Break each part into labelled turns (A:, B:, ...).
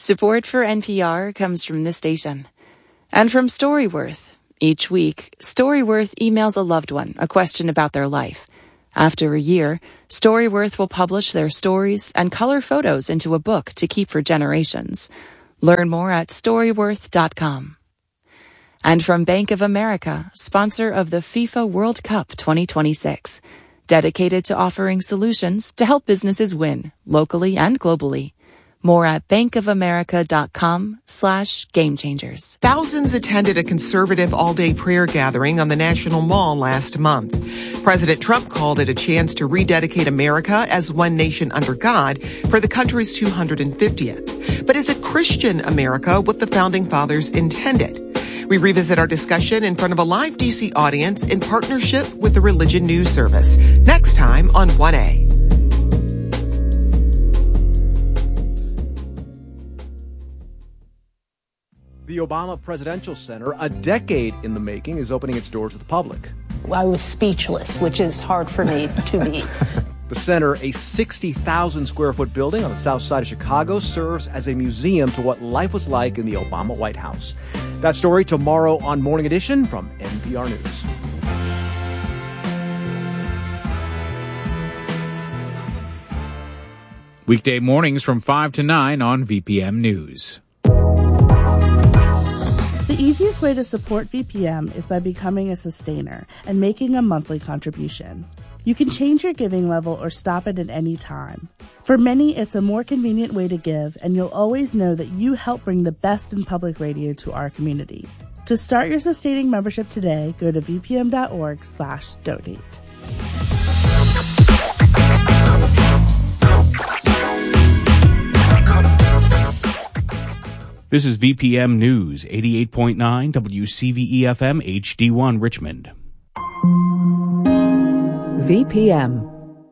A: Support for NPR comes from this station and from Storyworth. Each week, Storyworth emails a loved one a question about their life. After a year, Storyworth will publish their stories and color photos into a book to keep for generations. Learn more at Storyworth.com. And from Bank of America, sponsor of the FIFA World Cup 2026, dedicated to offering solutions to help businesses win, locally and globally. More at bankofamerica.com/gamechangers.
B: Thousands attended a conservative all-day prayer gathering on the National Mall last month. President Trump called it a chance to rededicate America as one nation under God for the country's 250th. But is it Christian America what the Founding Fathers intended? We revisit our discussion in front of a live DC audience in partnership with the Religion News Service. Next time on 1A.
C: The Obama Presidential Center, a decade in the making, is opening its doors to the public.
D: I was speechless, which is hard for me to be.
C: The center, a 60,000 square foot building on the south side of Chicago, serves as a museum to what life was like in the Obama White House. That story tomorrow on Morning Edition from NPR News.
E: Weekday mornings from 5 to 9 on VPM News.
F: The easiest way to support VPM is by becoming a sustainer and making a monthly contribution. You can change your giving level or stop it at any time. For many, it's a more convenient way to give, and you'll always know that you help bring the best in public radio to our community. To start your sustaining membership today, go to vpm.org/donate.
E: This is VPM News, 88.9 WCVE-FM HD1 Richmond.
G: VPM.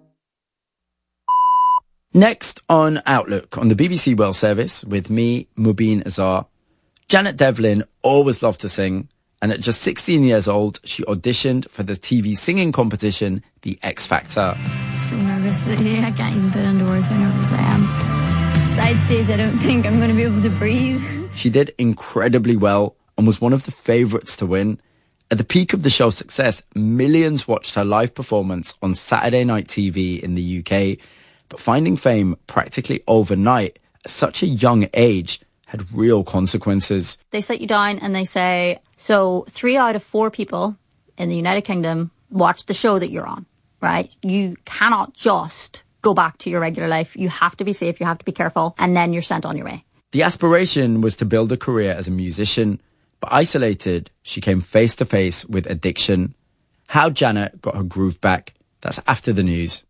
H: Next on Outlook on the BBC World Service with me, Mubin Azar. Janet Devlin always loved to sing, and at just 16 years old, she auditioned for the TV singing competition, The X Factor.
I: So nervous. I can't even put into words how nervous I am. Side stage, I don't think I'm going to be able to breathe.
H: She did incredibly well and was one of the favourites to win. At the peak of the show's success, millions watched her live performance on Saturday night TV in the UK. But finding fame practically overnight at such a young age had real consequences.
I: They sit you down and they say, so 3 out of 4 people in the United Kingdom watch the show that you're on, right? You cannot just go back to your regular life. You have to be safe, you have to be careful, and then you're sent on your way.
H: The aspiration was to build a career as a musician, but isolated, she came face to face with addiction. How Janet got her groove back, that's after the news.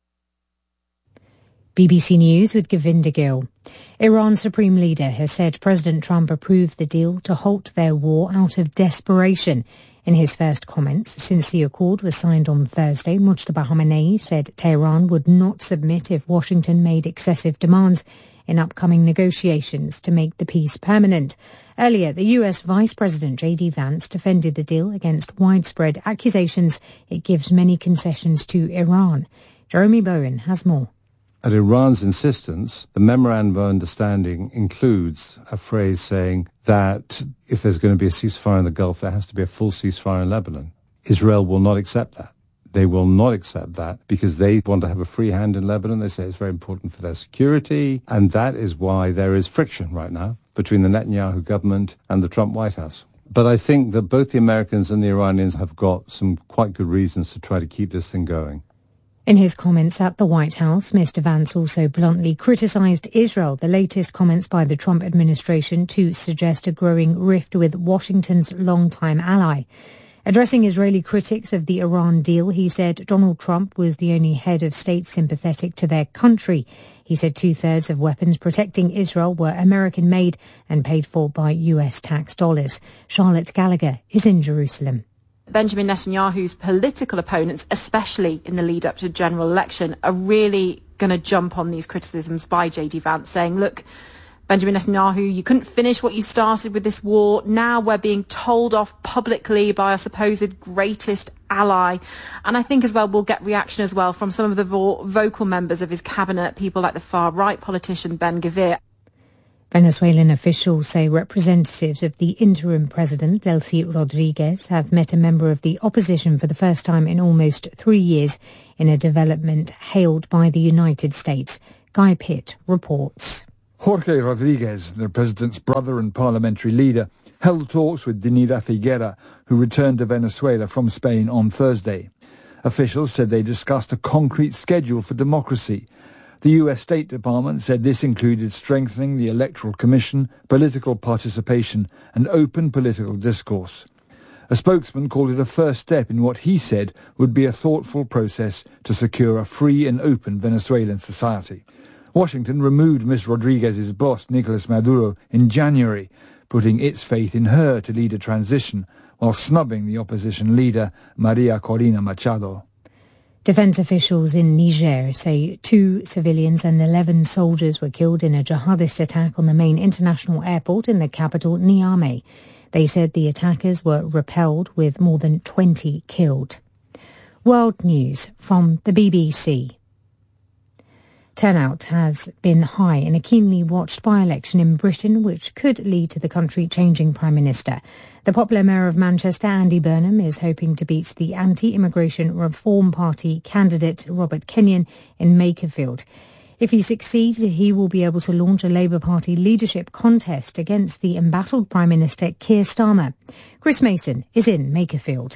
J: BBC News with Govinda Gill. Iran's supreme leader has said President Trump approved the deal to halt their war out of desperation. In his first comments since the accord was signed on Thursday, Mujtaba Khamenei said Tehran would not submit if Washington made excessive demands in upcoming negotiations to make the peace permanent. Earlier, the US Vice President J.D. Vance defended the deal against widespread accusations it gives many concessions to Iran. Jeremy Bowen has more.
K: At Iran's insistence, the Memorandum of Understanding includes a phrase saying that if there's going to be a ceasefire in the Gulf, there has to be a full ceasefire in Lebanon. Israel will not accept that. They will not accept that because they want to have a free hand in Lebanon. They say it's very important for their security, and that is why there is friction right now between the Netanyahu government and the Trump White House. But I think that both the Americans and the Iranians have got some quite good reasons to try to keep this thing going.
J: In his comments at the White House, Mr. Vance also bluntly criticised Israel, the latest comments by the Trump administration to suggest a growing rift with Washington's longtime ally. Addressing Israeli critics of the Iran deal, he said Donald Trump was the only head of state sympathetic to their country. He said 2/3 of weapons protecting Israel were American-made and paid for by US tax dollars. Charlotte Gallagher is in Jerusalem.
L: Benjamin Netanyahu's political opponents, especially in the lead up to the general election, are really going to jump on these criticisms by J.D. Vance, saying, look, Benjamin Netanyahu, you couldn't finish what you started with this war. Now we're being told off publicly by our supposed greatest ally. And I think as well we'll get reaction as well from some of the vocal members of his cabinet, people like the far-right politician Ben Gvir.
J: Venezuelan officials say representatives of the interim president, Delcy Rodriguez, have met a member of the opposition for the first time in almost 3 years in a development hailed by the United States. Guy Pitt reports.
G: Jorge Rodriguez, the president's brother and parliamentary leader, held talks with Dinira Figuera, who returned to Venezuela from Spain on Thursday. Officials said they discussed a concrete schedule for democracy. The US State Department said this included strengthening the Electoral Commission, political participation, and open political discourse. A spokesman called it a first step in what he said would be a thoughtful process to secure a free and open Venezuelan society. Washington removed Ms. Rodriguez's boss, Nicolas Maduro, in January, putting its faith in her to lead a transition, while snubbing the opposition leader, Maria Corina Machado.
J: Defence officials in Niger say 2 civilians and 11 soldiers were killed in a jihadist attack on the main international airport in the capital, Niamey. They said the attackers were repelled with more than 20 killed. World news from the BBC. Turnout has been high in a keenly watched by-election in Britain, which could lead to the country changing Prime Minister. The popular Mayor of Manchester, Andy Burnham, is hoping to beat the anti-immigration Reform Party candidate Robert Kenyon in Makerfield. If he succeeds, he will be able to launch a Labour Party leadership contest against the embattled Prime Minister Keir Starmer. Chris Mason is in Makerfield.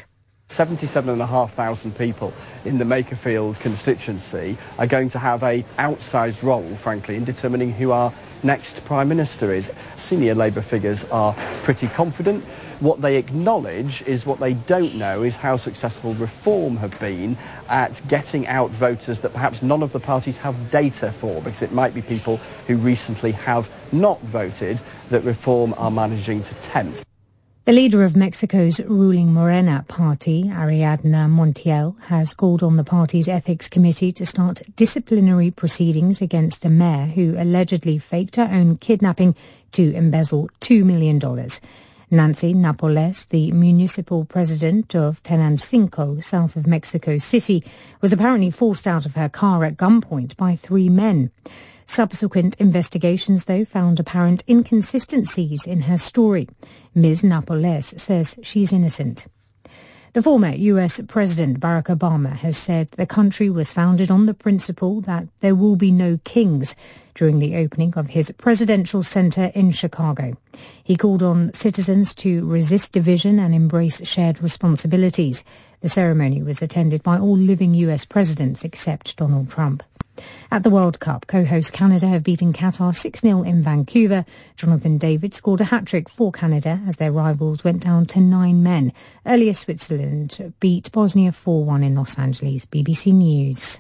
M: 77,500 people in the Makerfield constituency are going to have an outsized role, frankly, in determining who our next Prime Minister is. Senior Labour figures are pretty confident. What they acknowledge is what they don't know is how successful Reform have been at getting out voters that perhaps none of the parties have data for, because it might be people who recently have not voted that Reform are managing to tempt.
J: The leader of Mexico's ruling Morena party, Ariadna Montiel, has called on the party's ethics committee to start disciplinary proceedings against a mayor who allegedly faked her own kidnapping to embezzle $2 million. Nancy Napoles, the municipal president of Tenancinco, south of Mexico City, was apparently forced out of her car at gunpoint by 3 men. Subsequent investigations, though, found apparent inconsistencies in her story. Ms. Napoles says she's innocent. The former US President Barack Obama has said the country was founded on the principle that there will be no kings during the opening of his presidential center in Chicago. He called on citizens to resist division and embrace shared responsibilities. The ceremony was attended by all living US presidents except Donald Trump. At the World Cup, co-host Canada have beaten Qatar 6-0 in Vancouver. Jonathan David scored a hat-trick for Canada as their rivals went down to 9 men. Earlier, Switzerland beat Bosnia 4-1 in Los Angeles. BBC News.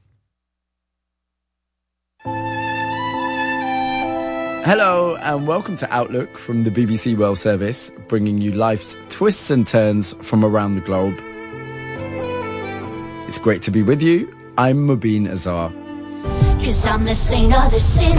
H: Hello and welcome to Outlook from the BBC World Service, bringing you life's twists and turns from around the globe. It's great to be with you. I'm Mubin Azar. 'Cause I'm the saint of the sinners.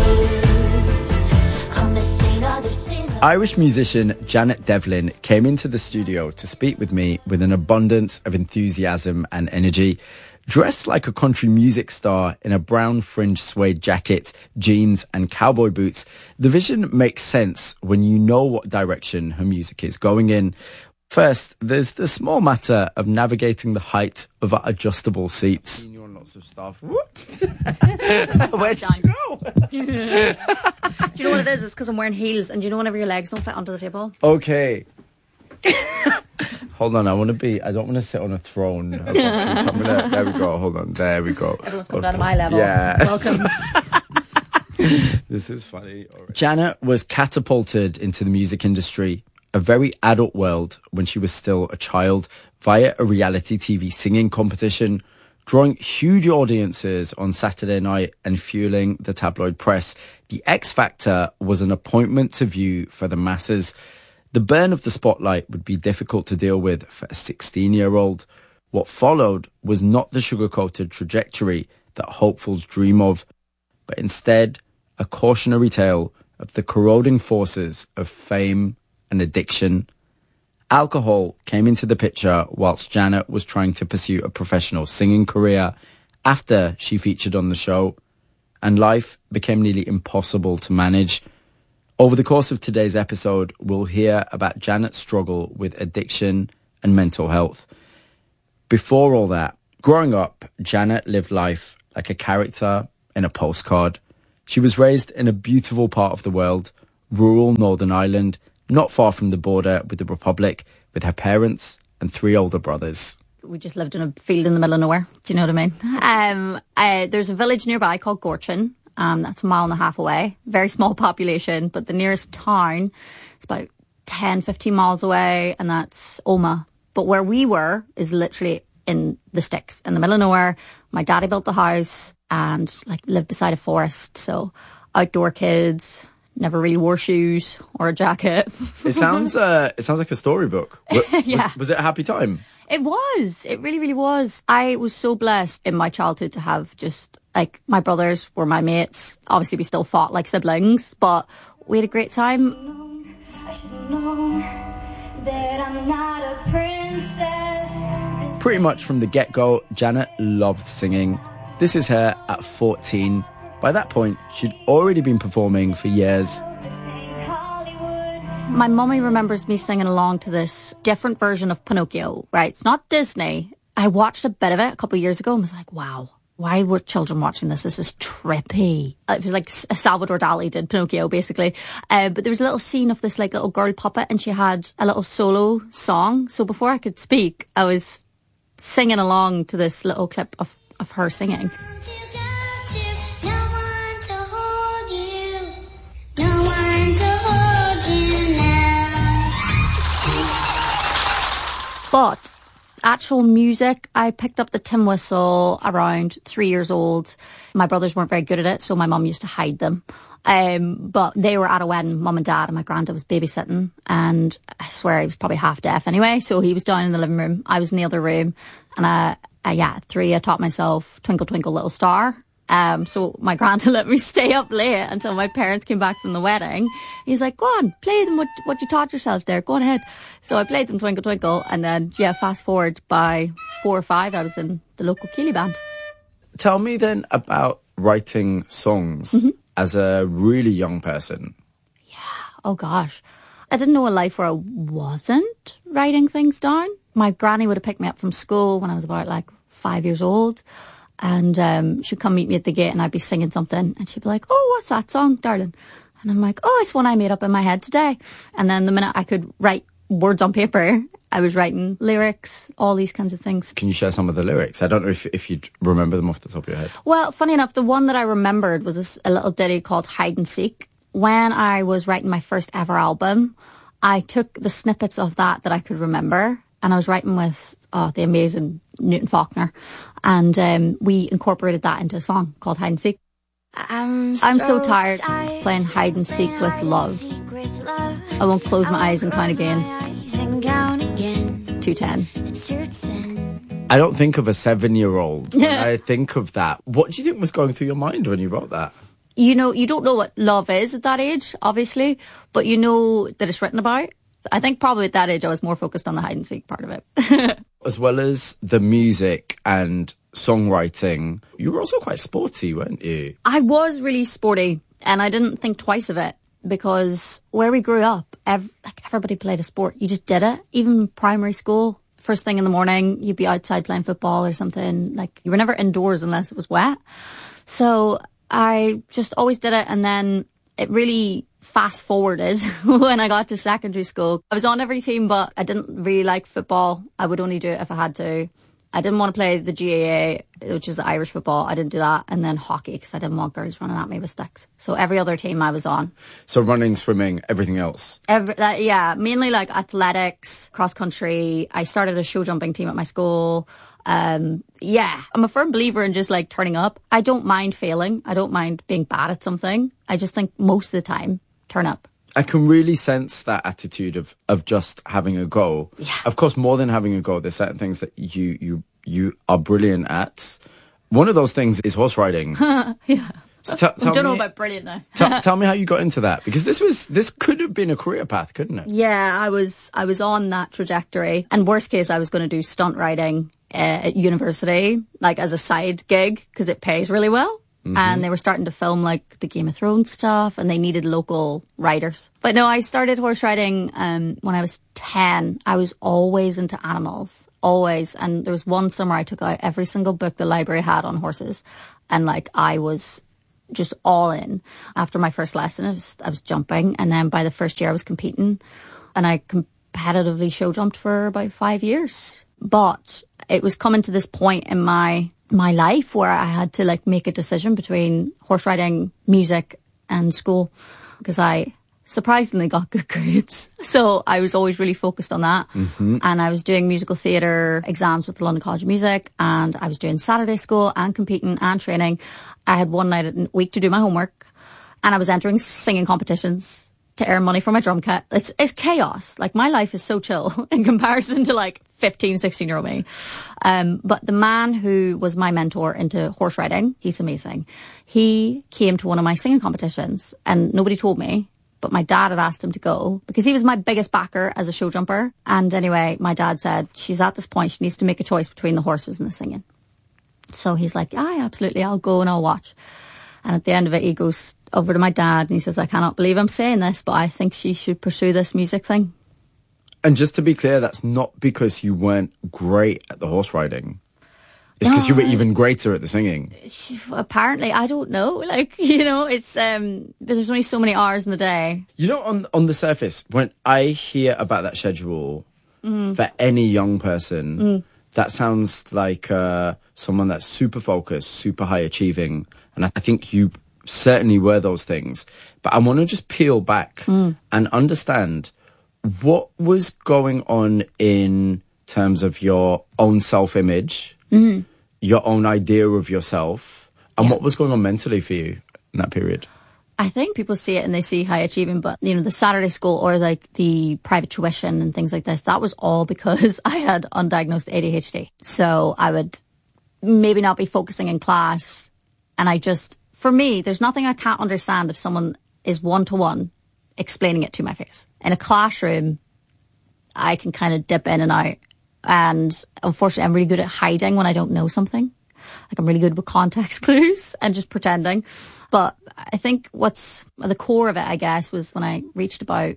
H: I'm the saint of the sinners. Irish musician Janet Devlin came into the studio to speak with me with an abundance of enthusiasm and energy. Dressed like a country music star in a brown fringe suede jacket, jeans and cowboy boots, the vision makes sense when you know what direction her music is going in. First, there's the small matter of navigating the height of our adjustable seats. You're on lots of stuff. Where did you go?
I: Do you know what it is? It's because I'm wearing heels, and do you know whenever your legs don't fit onto the table?
H: Okay. Hold on, I don't want to sit on a throne. There we go, hold on, there we go.
I: Everyone's come down to my level.
H: Yeah.
I: Welcome.
H: This is funny. Right. Janet was catapulted into the music industry, a very adult world, when she was still a child, via a reality TV singing competition, drawing huge audiences on Saturday night and fueling the tabloid press. The X Factor was an appointment to view for the masses. The burn of the spotlight would be difficult to deal with for a 16-year-old. What followed was not the sugar-coated trajectory that hopefuls dream of, but instead a cautionary tale of the corroding forces of fame and addiction. Alcohol came into the picture whilst Janet was trying to pursue a professional singing career after she featured on the show, and life became nearly impossible to manage. Over the course of today's episode, we'll hear about Janet's struggle with addiction and mental health. Before all that, growing up, Janet lived life like a character in a postcard. She was raised in a beautiful part of the world, rural Northern Ireland, not far from the border with the Republic, with her parents and 3 older brothers.
I: We just lived in a field in the middle of nowhere. Do you know what I mean? There's a village nearby called Gorchin. That's 1.5 miles away. Very small population, but the nearest town is about 10, 15 miles away, and that's Omagh. But where we were is literally in the sticks, in the middle of nowhere. My daddy built the house and lived beside a forest. So outdoor kids, never really wore shoes or a jacket.
H: It sounds like a storybook.
I: Yeah.
H: Was it a happy time?
I: It was. It really, really was. I was so blessed in my childhood to have just, my brothers were my mates. Obviously, we still fought like siblings, but we had a great time.
N: I should know that I'm not a princess.
H: Pretty much from the get-go, Janet loved singing. This is her at 14. By that point, she'd already been performing for years.
I: My mummy remembers me singing along to this different version of Pinocchio, right? It's not Disney. I watched a bit of it a couple of years ago and was like, wow, why were children watching this? This is trippy. It was like Salvador Dali did Pinocchio, basically. But there was a little scene of this little girl puppet and she had a little solo song. So before I could speak, I was singing along to this little clip of her singing. But actual music, I picked up the tin whistle around 3 years old. My brothers weren't very good at it, so my mum used to hide them. But they were at a wedding, mum and dad, and my granddad was babysitting. And I swear he was probably half deaf anyway. So he was down in the living room. I was in the other room. And at 3, I taught myself Twinkle Twinkle Little Star. So my granddad let me stay up late until my parents came back from the wedding. He's like, go on, play them what you taught yourself there. Go on ahead. So I played them Twinkle Twinkle. And then, fast forward by 4 or 5, I was in the local Keeley band.
H: Tell me then about writing songs as a really young person.
I: Yeah. Oh, gosh. I didn't know a life where I wasn't writing things down. My granny would have picked me up from school when I was about 5 years old. And she'd come meet me at the gate and I'd be singing something. And she'd be like, oh, what's that song, darling? And I'm like, oh, it's one I made up in my head today. And then the minute I could write words on paper, I was writing lyrics, all these kinds of things.
H: Can you share some of the lyrics? I don't know if you'd remember them off the top of your head.
I: Well, funny enough, the one that I remembered was a little ditty called Hide and Seek. When I was writing my first ever album, I took the snippets of that I could remember. And I was writing with the amazing Newton Faulkner. And we incorporated that into a song called Hide and Seek. I'm so tired of playing hide and seek with love. I won't close my eyes and count again. 210.
H: I don't think of a 7-year-old when I think of that. What do you think was going through your mind when you wrote that?
I: You don't know what love is at that age, obviously, but you know that it's written about. I think probably at that age I was more focused on the hide and seek part of it.
H: As well as the music and songwriting, you were also quite sporty, weren't you?
I: I was really sporty, and I didn't think twice of it, because where we grew up, everybody played a sport. You just did it. Even primary school, first thing in the morning, you'd be outside playing football or something. You were never indoors unless it was wet. So I just always did it, and then it really fast forwarded when I got to secondary school. I was on every team, but I didn't really like football. I would only do it if I had to. I didn't want to play the GAA, which is Irish football. I didn't do that. And then hockey, because I didn't want girls running at me with sticks. So every other team I was on. So
H: running, swimming, everything else?
I: Mainly athletics, cross country. I started a show jumping team at my school. I'm a firm believer in just turning up. I don't mind failing. I don't mind being bad at something. I just think most of the time, turn up.
H: I can really sense that attitude of just having a go.
I: Yeah.
H: Of course, more than having a go, there's certain things that you are brilliant at. One of those things is horse riding.
I: Yeah.
H: So
I: I don't know about brilliant now.
H: Tell me how you got into that, because this could have been a career path, couldn't it?
I: Yeah, I was on that trajectory. And worst case, I was going to do stunt riding at university, as a side gig, because it pays really well. And they were starting to film like the Game of Thrones stuff, and they needed local writers. But no, I started horse riding when I was 10. I was always into animals, always. And there was one summer I took out every single book the library had on horses, and like I was just all in. After my first lesson, I was jumping, and then by the first year I was competing, and I competitively show jumped for about 5 years. But it was coming to this point in my life where I had to like make a decision between horse riding, music and school, because I surprisingly got good grades. So I was always really focused on that. And I was doing musical theatre exams with the London College of Music, and I was doing Saturday school and competing and training. I had one night a week to do my homework, and I was entering singing competitions to earn money for my drum kit. It's chaos. Like, my life is so chill in comparison to like 15, 16-year-old me. But the man who was my mentor into horse riding, he's amazing. He came to one of my singing competitions, and nobody told me, but my dad had asked him to go because he was my biggest backer as a show jumper. And anyway, my dad said, she's at this point, she needs to make a choice between the horses and the singing. So he's like, yeah, absolutely, I'll go and I'll watch. And at the end of it, he goes over to my dad and he says, I cannot believe I'm saying this, but I think she should pursue this music thing.
H: And just to be clear, that's not because you weren't great at the horse riding. It's because you were even greater at the singing.
I: Apparently, I don't know. Like, you know, it's there's only so many hours in the day.
H: You know, on the surface, when I hear about that schedule for any young person, that sounds like someone that's super focused, super high achieving. And I think you certainly were those things. But I want to just peel back and understand what was going on in terms of your own self-image, your own idea of yourself, and what was going on mentally for you in that period.
I: I think people see it and they see high achieving, but, you know, the Saturday school or like the private tuition and things like this, that was all because I had undiagnosed ADHD. So I would maybe not be focusing in class. And I just, for me, there's nothing I can't understand if someone is one-to-one explaining it to my face. In a classroom, I can kind of dip in and out. And unfortunately, I'm really good at hiding when I don't know something. Like, I'm really good with context clues and just pretending. But I think what's at the core of it, I guess, was when I reached about,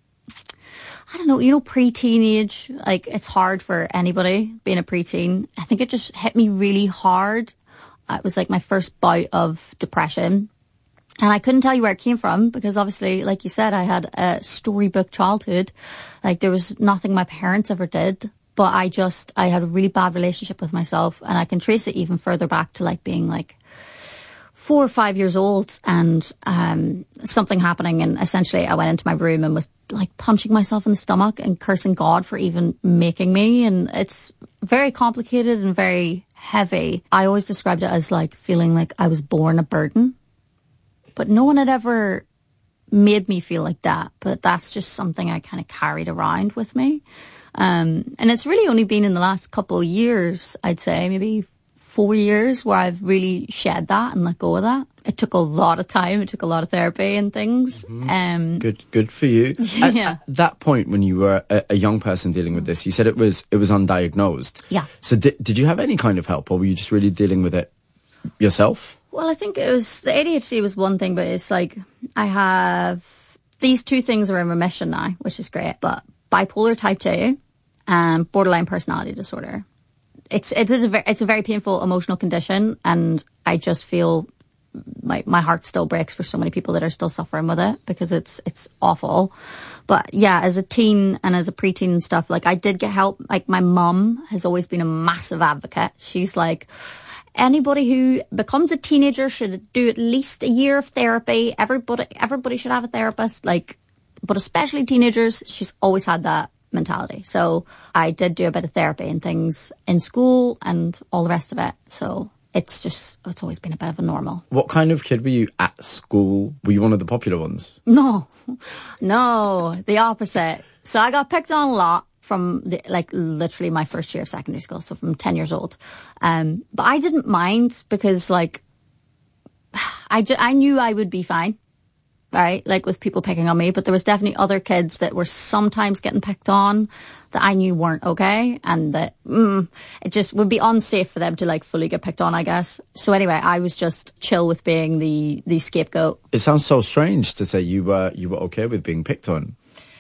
I: I don't know, you know, pre-teenage. Like, it's hard for anybody being a preteen. I think it just hit me really hard. It was like my first bout of depression. And I couldn't tell you where it came from because obviously, like you said, I had a storybook childhood. Like, there was nothing my parents ever did. But I had a really bad relationship with myself. And I can trace it even further back to like being like 4 or 5 years old and something happening. And essentially I went into my room and was like punching myself in the stomach and cursing God for even making me. And it's very complicated and very heavy. I always described it as like feeling like I was born a burden. But no one had ever made me feel like that. But that's just something I kind of carried around with me. And it's really only been in the last couple of years, I'd say, maybe 4 years, where I've really shed that and let go of that. It took a lot of time. It took a lot of therapy and things.
H: Good for you.
I: Yeah.
H: At that point, when you were a young person dealing with this, you said it was undiagnosed.
I: Yeah.
H: So did you have any kind of help, or were you just really dealing with it yourself?
I: Well, I think it was, the ADHD was one thing, but it's like, I have, these two things are in remission now, which is great, but bipolar type 2 and borderline personality disorder. It's a very painful emotional condition, and I just feel like my heart still breaks for so many people that are still suffering with it because it's awful. But yeah, as a teen and as a preteen and stuff, like I did get help. Like my mum has always been a massive advocate. She's like, anybody who becomes a teenager should do at least a year of therapy. Everybody should have a therapist. Like, but especially teenagers, she's always had that mentality. So I did do a bit of therapy and things in school and all the rest of it. So it's always been a bit of a normal.
H: What kind of kid were you at school? Were you one of the popular ones?
I: No, the opposite. So I got picked on a lot from literally my first year of secondary school. So from 10 years old. But I didn't mind because like, I knew I would be fine. right? Like with people picking on me, but there was definitely other kids that were sometimes getting picked on that I knew weren't okay, and that it just would be unsafe for them to like fully get picked on, I guess. So anyway, I was just chill with being the scapegoat.
H: It sounds so strange to say you were okay with being picked on.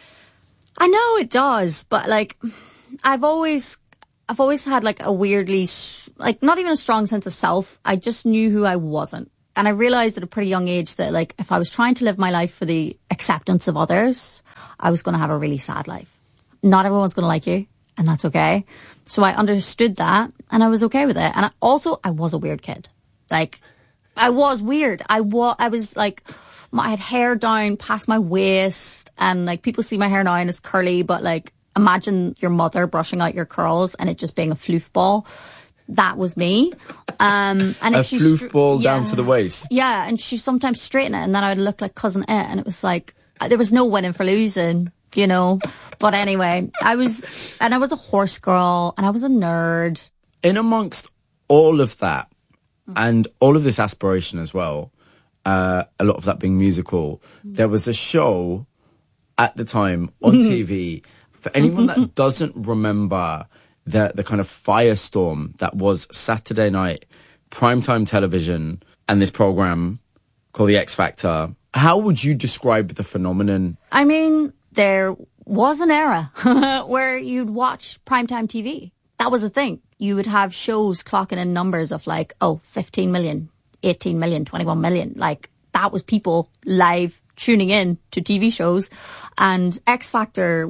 I: I know it does, but like I've always had like a weirdly like not even a strong sense of self. I just knew who I wasn't. And I realised at a pretty young age that, like, if I was trying to live my life for the acceptance of others, I was going to have a really sad life. Not everyone's going to like you, and that's okay. So I understood that, and I was okay with it. And I was a weird kid. Like, I was weird. I was, like, I had hair down past my waist, and, like, people see my hair now and it's curly, but, like, imagine your mother brushing out your curls and it just being a floof ball. That was me. And
H: a floof ball down to the waist.
I: Yeah, and she sometimes straighten it, and then I would look like Cousin It, and it was like, there was no winning for losing, you know. But anyway, I was a horse girl, and I was a nerd.
H: In amongst all of that, and all of this aspiration as well, a lot of that being musical, there was a show at the time on TV. For anyone that doesn't remember the kind of firestorm that was Saturday night primetime television and this program called The X Factor, how would you describe the phenomenon?
I: I mean, there was an era where you'd watch primetime TV. That was a thing. You would have shows clocking in numbers of like, 15 million, 18 million, 21 million. Like, that was people live tuning in to TV shows. And X Factor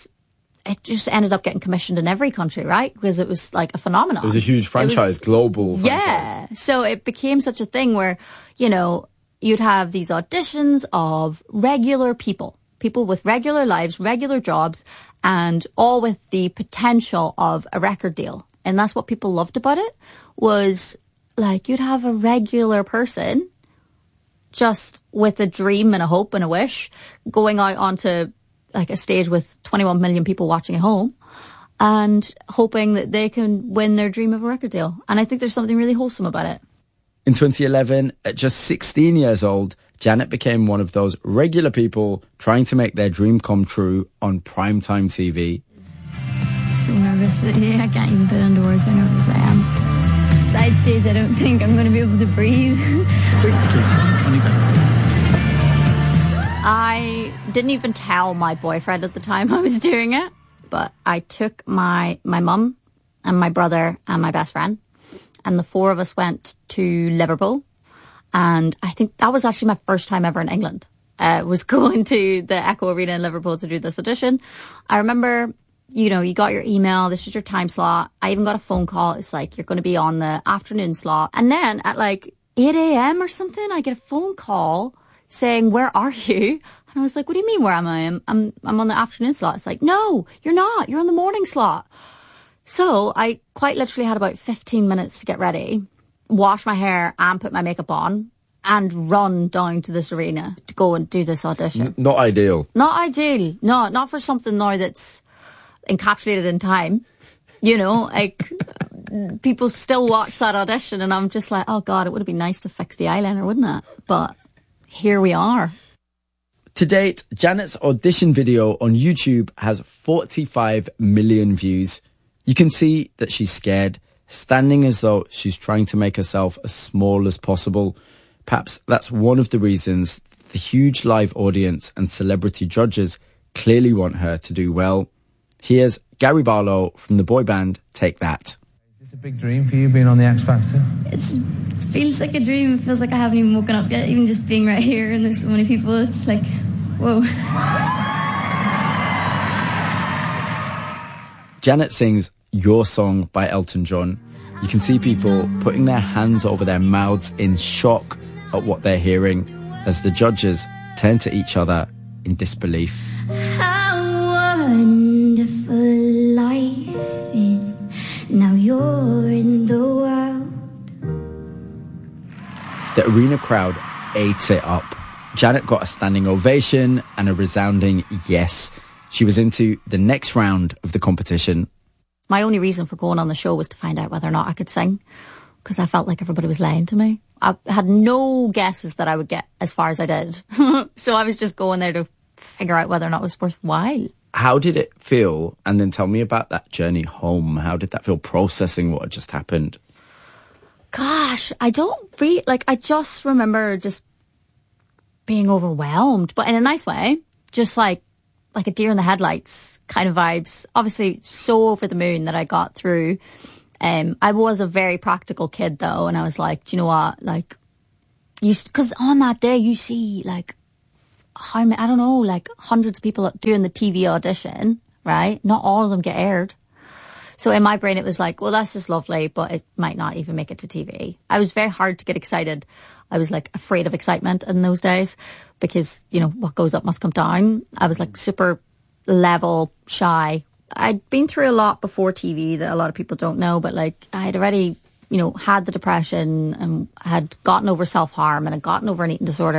I: it just ended up getting commissioned in every country, right? Because it was like a phenomenon.
H: It was a huge franchise, global franchise.
I: Yeah. So it became such a thing where, you know, you'd have these auditions of regular people with regular lives, regular jobs, and all with the potential of a record deal. And that's what people loved about it, was like you'd have a regular person just with a dream and a hope and a wish going out onto like a stage with 21 million people watching at home and hoping that they can win their dream of a record deal. And I think there's something really wholesome about it.
H: In 2011, at just 16 years old, Janet became one of those regular people trying to make their dream come true on primetime TV.
O: So nervous. I can't even put into words how nervous I am. Side stage, I don't think I'm going to be able to breathe.
I: I didn't even tell my boyfriend at the time I was doing it, but I took my mum and my brother and my best friend, and the four of us went to Liverpool. And I think that was actually my first time ever in England. Was going to the Echo Arena in Liverpool to do this audition. I remember, you know, you got your email, this is your time slot. I even got a phone call. It's like, you're going to be on the afternoon slot. And then at like 8 a.m. or something, I get a phone call saying, where are you? And I was like, what do you mean, where am I? I'm on the afternoon slot. It's like, no, you're not. You're on the morning slot. So I quite literally had about 15 minutes to get ready, wash my hair and put my makeup on and run down to this arena to go and do this audition.
H: Not ideal.
I: Not ideal. No, not for something now that's encapsulated in time. You know, like people still watch that audition and I'm just like, oh God, it would have been nice to fix the eyeliner, wouldn't it? But here we are.
H: To date, Janet's audition video on YouTube has 45 million views. You can see that she's scared, standing as though she's trying to make herself as small as possible. Perhaps that's one of the reasons the huge live audience and celebrity judges clearly want her to do well. Here's Gary Barlow from the boy band Take That.
P: Is this a big dream for you, being on the X Factor?
O: It feels like a dream. It feels like I haven't even woken up yet. Even just being right here and there's so many people, it's like, whoa.
H: Janet sings Your Song by Elton John. You can see people putting their hands over their mouths in shock at what they're hearing as the judges turn to each other in disbelief.
O: How wonderful life is. Now you're in the world.
H: The arena crowd ate it up. Janet got a standing ovation and a resounding yes. She was into the next round of the competition.
I: My only reason for going on the show was to find out whether or not I could sing. because I felt like everybody was lying to me. I had no guesses that I would get as far as I did. So I was just going there to figure out whether or not it was worthwhile.
H: How did it feel? And then tell me about that journey home. How did that feel, processing what had just happened?
I: Gosh, I just remember just being overwhelmed, but in a nice way. Just like a deer in the headlights kind of vibes. Obviously, so over the moon that I got through. I was a very practical kid, though, and I was like, do you know what? Like, because on that day, you see, like, how many, I don't know, like hundreds of people doing the TV audition, right? Not all of them get aired. So in my brain, it was like, well, that's just lovely, but it might not even make it to TV. I was very hard to get excited. I was like afraid of excitement in those days because, you know, what goes up must come down. I was like super level shy. I'd been through a lot before TV that a lot of people don't know, but like I had already, you know, had the depression and had gotten over self-harm and had gotten over an eating disorder.